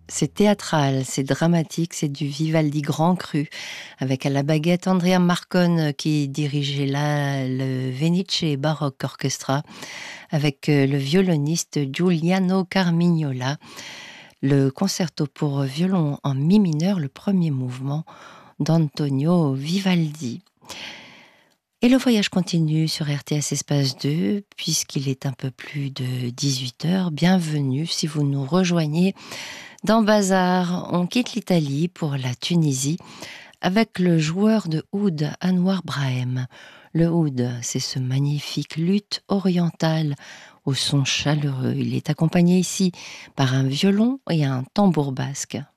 C'est théâtral, c'est dramatique, c'est du Vivaldi grand cru, avec à la baguette Andrea Marcon qui dirigeait là le Venice Baroque Orchestra, avec le violoniste Giuliano Carmignola, le concerto pour violon en mi mineur, le premier mouvement d'Antonio Vivaldi. Et le voyage continue sur RTS Espace 2, puisqu'il est un peu plus de 18h. Bienvenue si vous nous rejoignez dans Bazar. On quitte l'Italie pour la Tunisie avec le joueur de oud Anouar Brahim. Le oud, c'est ce magnifique luth oriental au son chaleureux. Il est accompagné ici par un violon et un tambour basque.